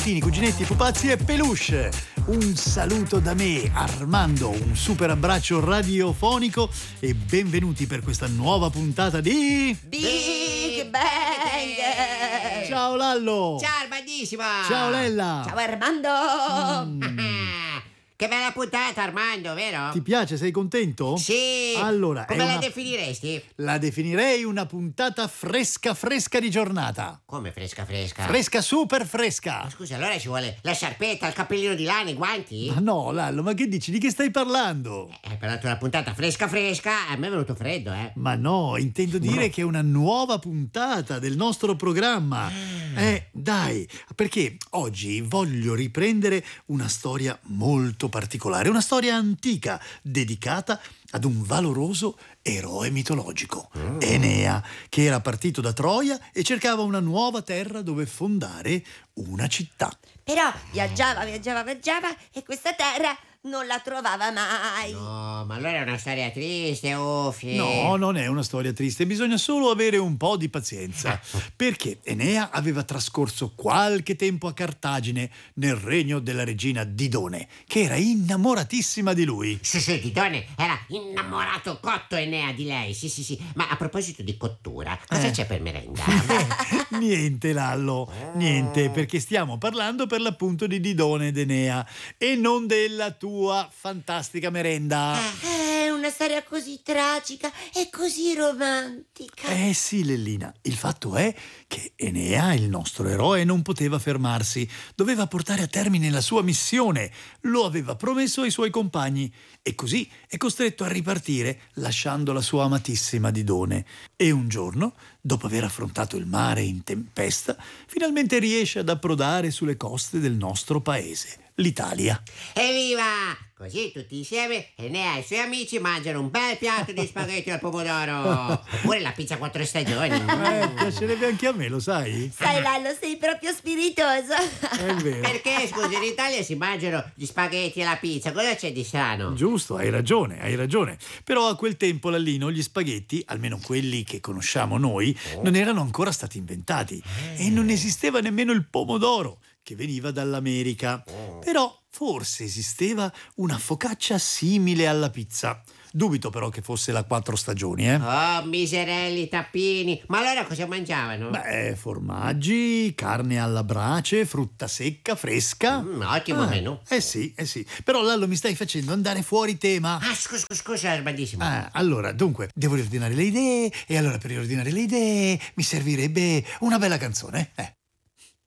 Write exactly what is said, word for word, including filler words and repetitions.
nipotini, cuginetti, pupazzi e peluche. Un saluto da me, Armando, un super abbraccio radiofonico e benvenuti per questa nuova puntata di Big Bang. Ciao Lallo. Ciao Armandissimo. Ciao Lella. Ciao Armando. Mm. Che bella puntata, Armando, vero? Ti piace? Sei contento? Sì. Allora, come è la una- definiresti? La definirei una puntata fresca fresca di giornata. Come fresca fresca? Fresca, super fresca. Ma scusa, allora ci vuole la sciarpetta, il cappellino di lana, i guanti? Ma no, Lallo, ma che dici? Di che stai parlando? Hai parlato di una puntata fresca fresca, a me è venuto freddo, eh. Ma no, intendo dire che è una nuova puntata del nostro programma. Eh, dai, perché oggi voglio riprendere una storia molto particolare, una storia antica dedicata ad un valoroso eroe mitologico, Enea, che era partito da Troia e cercava una nuova terra dove fondare una città. Però viaggiava, viaggiava, viaggiava e questa terra non la trovava mai. No, ma allora è una storia triste, Uffi. No, non è una storia triste, bisogna solo avere un po' di pazienza, perché Enea aveva trascorso qualche tempo a Cartagine nel regno della regina Didone, che era innamoratissima di lui. Sì, sì, Didone era innamorato cotto Enea di lei, sì, sì, sì. Ma a proposito di cottura, cosa Eh. c'è per merenda? Niente, Lallo, niente, perché stiamo parlando per l'appunto di Didone ed Enea e non della tua fantastica merenda. È una storia così tragica e così romantica. Eh sì, Lellina, il fatto è che Enea, il nostro eroe, non poteva fermarsi, doveva portare a termine la sua missione, lo aveva promesso ai suoi compagni e così è costretto a ripartire lasciando la sua amatissima Didone. E un giorno, dopo aver affrontato il mare in tempesta, finalmente riesce ad approdare sulle coste del nostro paese, l'Italia. Evviva! Così tutti insieme Enea e i suoi amici mangiano un bel piatto di spaghetti al pomodoro. Oppure la pizza quattro stagioni. Eh, piacerebbe anche a me, lo sai? Sai Lallo, sei proprio spiritoso. È vero. Perché, scusi, in Italia si mangiano gli spaghetti e la pizza. Cosa c'è di strano? Giusto, hai ragione, hai ragione. Però a quel tempo, Lallino, gli spaghetti, almeno quelli che conosciamo noi, non erano ancora stati inventati. E non esisteva nemmeno il pomodoro, che veniva dall'America. Però forse esisteva una focaccia simile alla pizza. Dubito però che fosse la quattro stagioni, eh? Oh, miserelli tappini. Ma allora cosa mangiavano? Beh, formaggi, carne alla brace, frutta secca, fresca. Mm, ottimo menù. Eh sì, eh sì. Però Lallo mi stai facendo andare fuori tema. Ah, scusa, scusa, scusa, Armandissimo. Ah, allora, dunque, devo riordinare le idee e allora per riordinare le idee mi servirebbe una bella canzone. Eh.